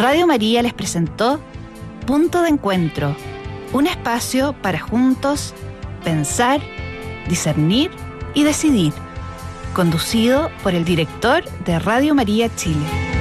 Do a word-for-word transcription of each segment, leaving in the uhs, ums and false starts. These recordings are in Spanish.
Radio María les presentó Punto de Encuentro, un espacio para juntos pensar, discernir y decidir, conducido por el director de Radio María Chile.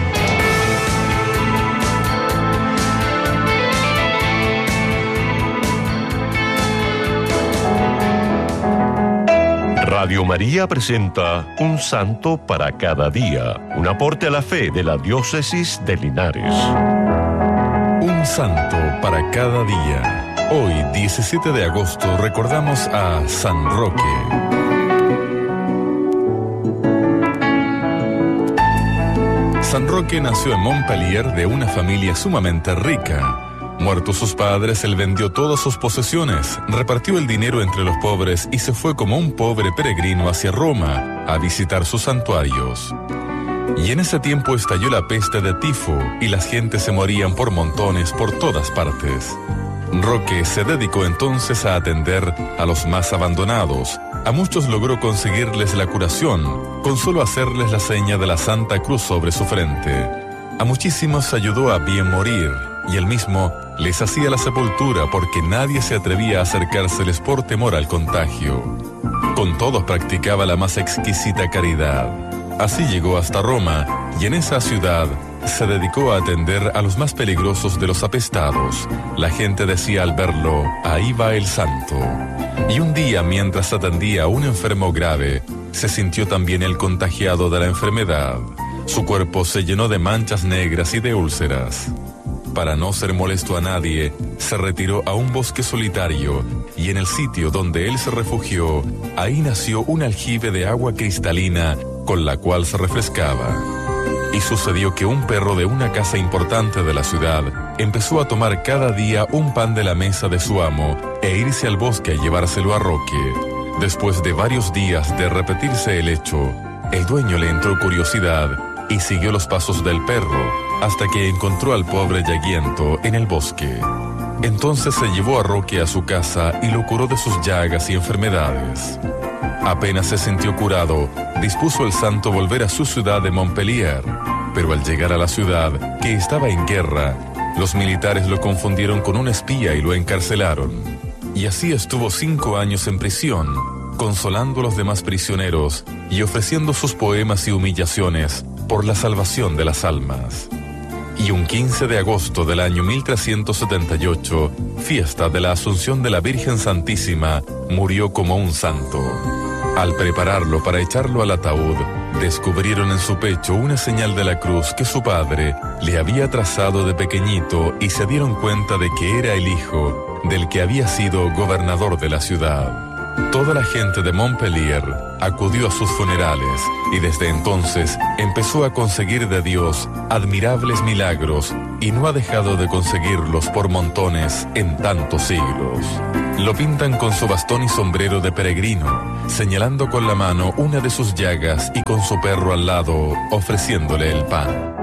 Radio María presenta Un Santo para cada día, un aporte a la fe de la Diócesis de Linares. Un Santo para cada día. Hoy, diecisiete de agosto, recordamos a San Roque. San Roque nació en Montpellier de una familia sumamente rica. Muertos sus padres, él vendió todas sus posesiones, repartió el dinero entre los pobres y se fue como un pobre peregrino hacia Roma a visitar sus santuarios. Y en ese tiempo estalló la peste de tifo y las gentes se morían por montones por todas partes. Roque se dedicó entonces a atender a los más abandonados. A muchos logró conseguirles la curación con solo hacerles la seña de la Santa Cruz sobre su frente. A muchísimos ayudó a bien morir y él mismo les hacía la sepultura porque nadie se atrevía a acercárseles por temor al contagio. Con todos practicaba la más exquisita caridad. Así llegó hasta Roma y en esa ciudad se dedicó a atender a los más peligrosos de los apestados. La gente decía al verlo, ahí va el santo. Y un día, mientras atendía a un enfermo grave, se sintió también el contagiado de la enfermedad. Su cuerpo se llenó de manchas negras y de úlceras. Para no ser molesto a nadie, se retiró a un bosque solitario y en el sitio donde él se refugió, ahí nació un aljibe de agua cristalina con la cual se refrescaba. Y sucedió que un perro de una casa importante de la ciudad empezó a tomar cada día un pan de la mesa de su amo e irse al bosque a llevárselo a Roque. Después de varios días de repetirse el hecho, el dueño le entró curiosidad y siguió los pasos del perro hasta que encontró al pobre Yaguiento en el bosque. Entonces se llevó a Roque a su casa y lo curó de sus llagas y enfermedades. Apenas se sintió curado, dispuso el santo volver a su ciudad de Montpellier, pero al llegar a la ciudad, que estaba en guerra, los militares lo confundieron con un espía y lo encarcelaron. Y así estuvo cinco años en prisión, consolando a los demás prisioneros y ofreciendo sus poemas y humillaciones por la salvación de las almas. Y un quince de agosto del año mil trescientos setenta y ocho, fiesta de la Asunción de la Virgen Santísima, murió como un santo. Al prepararlo para echarlo al ataúd, descubrieron en su pecho una señal de la cruz que su padre le había trazado de pequeñito y se dieron cuenta de que era el hijo del que había sido gobernador de la ciudad. Toda la gente de Montpellier acudió a sus funerales y desde entonces empezó a conseguir de Dios admirables milagros y no ha dejado de conseguirlos por montones en tantos siglos. Lo pintan con su bastón y sombrero de peregrino, señalando con la mano una de sus llagas y con su perro al lado, ofreciéndole el pan.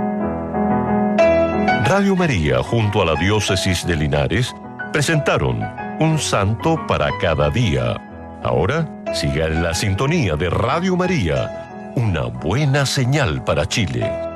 Radio María, junto a la Diócesis de Linares, presentaron Un Santo para cada día. Ahora, siga en la sintonía de Radio María, una buena señal para Chile.